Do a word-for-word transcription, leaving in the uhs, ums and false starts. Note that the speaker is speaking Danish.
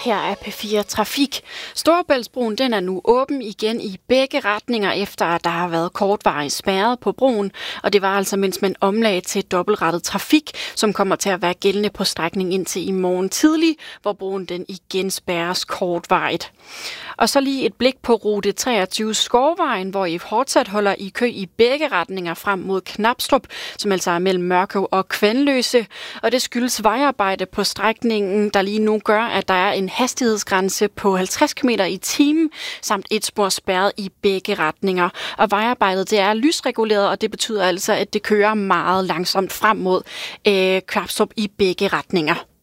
Her er P fire Trafik. Storebæltsbroen den er nu åben igen i begge retninger, efter at der har været kortvarigt spærret på broen. Og det var altså, mens man omlagde til dobbeltrettet trafik, som kommer til at være gældende på strækningen indtil i morgen tidlig, hvor broen den igen spærres kortvarigt. Og så lige et blik på rute treogtyve Skovvejen, hvor I fortsat holder i kø i begge retninger frem mod Knabstrup, som altså er mellem Mørkøv og Kvanløse. Og det skyldes vejarbejde på strækningen, der lige nu gør, at der er en hastighedsgrænse på halvtreds kilometer i timen, samt et spor spærret i begge retninger. Og vejarbejdet det er lysreguleret, og det betyder altså, at det kører meget langsomt frem mod øh, Knabstrup i begge retninger.